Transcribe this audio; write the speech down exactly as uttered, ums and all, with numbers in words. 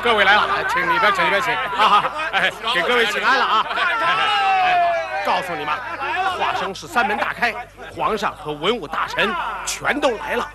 各位来了，请里边请里边请啊！哎，给各位请安了啊！告诉你们，华生市三门大开，皇上和文武大臣全都来了。